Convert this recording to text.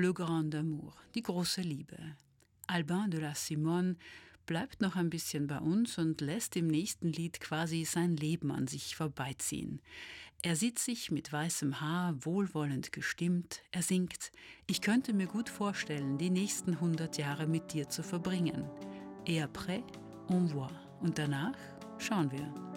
Le Grand Amour, die große Liebe. Albin de la Simone bleibt noch ein bisschen bei uns und lässt im nächsten Lied quasi sein Leben an sich vorbeiziehen. Er sieht sich mit weißem Haar wohlwollend gestimmt. Er singt: Ich könnte mir gut vorstellen, die nächsten 100 Jahre mit dir zu verbringen. Et après, on voit. Und danach schauen wir.